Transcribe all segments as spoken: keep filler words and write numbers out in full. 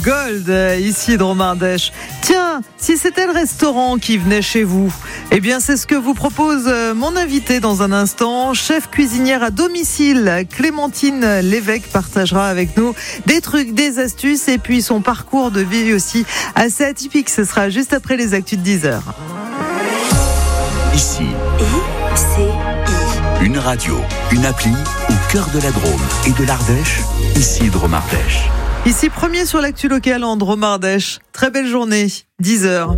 Gold, ici Dromardèche. Tiens, si c'était le restaurant qui venait chez vous, eh bien c'est ce que vous propose mon invité dans un instant. Chef cuisinière à domicile, Clémentine Lévesque partagera avec nous des trucs, des astuces et puis son parcours de vie aussi assez atypique. Ce sera juste après les actus de dix heures. Ici, I C I. une radio, une appli au cœur de la Drôme et de l'Ardèche. Ici Dromardèche. Ici, premier sur l'actu locale en Dromardèche. Très belle journée, dix heures.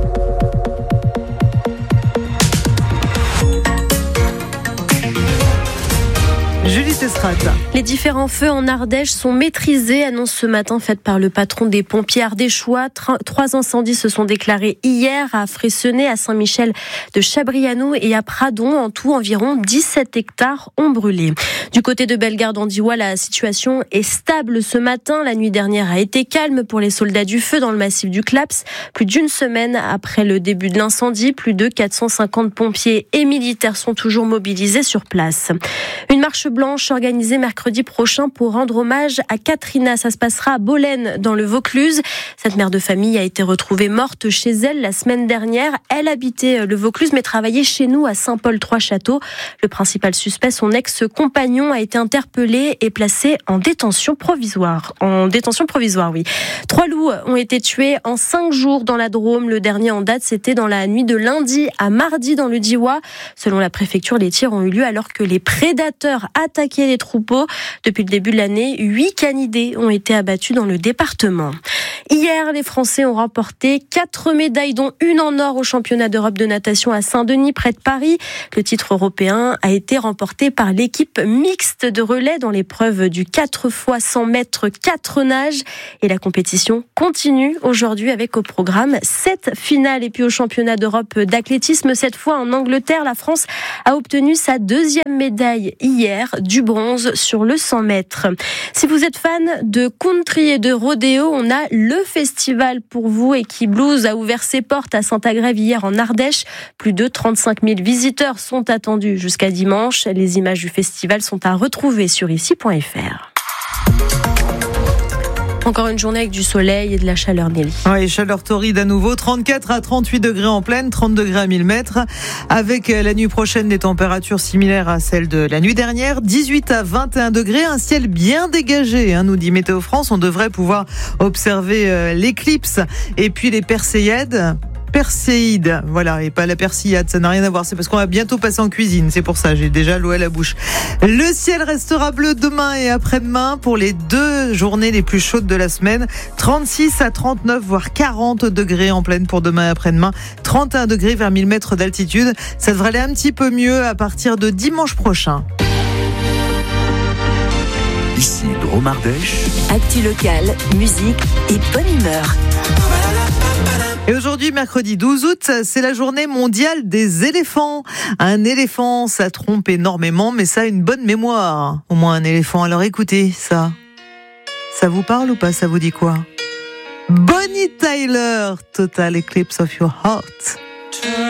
Julie Tesserat. Les différents feux en Ardèche sont maîtrisés, annonce ce matin faite par le patron des pompiers ardéchois. Trois incendies se sont déclarés hier à Freycinet, à Saint-Michel de Chabriano et à Pradon. En tout, environ dix-sept hectares ont brûlé. Du côté de Bellegarde-en-Diois, la situation est stable ce matin. La nuit dernière a été calme pour les soldats du feu dans le massif du Claps. Plus d'une semaine après le début de l'incendie, plus de quatre cent cinquante pompiers et militaires sont toujours mobilisés sur place. Une marche blanche organisée mercredi prochain pour rendre hommage à Katrina. Ça se passera à Bolène, dans le Vaucluse. Cette mère de famille a été retrouvée morte chez elle la semaine dernière. Elle habitait le Vaucluse mais travaillait chez nous à Saint-Paul-Trois-Châteaux. Le principal suspect, son ex-compagnon, a été interpellé et placé en détention provisoire. En détention provisoire, oui. Trois loups ont été tués en cinq jours dans la Drôme. Le dernier en date, c'était dans la nuit de lundi à mardi dans le Diois. Selon la préfecture, les tirs ont eu lieu alors que les prédateurs attaquaient les troupeaux. Depuis le début de l'année, huit canidés ont été abattus dans le département. Hier, les Français ont remporté quatre médailles, dont une en or au championnat d'Europe de natation à Saint-Denis, près de Paris. Le titre européen a été remporté par l'équipe mixte de relais dans l'épreuve du quatre fois cent mètres quatre nages. Et la compétition continue aujourd'hui avec au programme sept finales. Et puis au championnat d'Europe d'athlétisme, cette fois en Angleterre, la France a obtenu sa deuxième médaille hier, du bronze sur le cent mètres. Si vous êtes fan de country et de rodéo, on a le festival pour vous. Equiblues a ouvert ses portes à Saint-Agrève hier en Ardèche. Plus de trente-cinq mille visiteurs sont attendus jusqu'à dimanche. Les images du festival sont à retrouver sur ici point f r. Encore une journée avec du soleil et de la chaleur, Nelly. Oui, chaleur torride à nouveau, trente-quatre à trente-huit degrés en plaine, trente degrés à mille mètres. Avec la nuit prochaine, des températures similaires à celles de la nuit dernière, dix-huit à vingt et un degrés, un ciel bien dégagé, hein, nous dit Météo France. On devrait pouvoir observer euh, l'éclipse et puis les Perséides. Perséide, voilà, et pas la persillade, ça n'a rien à voir, c'est parce qu'on va bientôt passer en cuisine, c'est pour ça, j'ai déjà l'eau à la bouche. Le ciel restera bleu demain et après-demain pour les deux journées les plus chaudes de la semaine, trente-six à trente-neuf voire quarante degrés en pleine pour demain et après-demain, trente et un degrés vers mille mètres d'altitude, ça devrait aller un petit peu mieux à partir de dimanche prochain. Ici Dromardèche. Actu locale, musique et bonne humeur. Et aujourd'hui, mercredi douze août, c'est la journée mondiale des éléphants. Un éléphant, ça trompe énormément, mais ça a une bonne mémoire. Au moins un éléphant. Alors écoutez, ça. Ça vous parle ou pas? Ça vous dit quoi? Bonnie Tyler, Total Eclipse of Your Heart.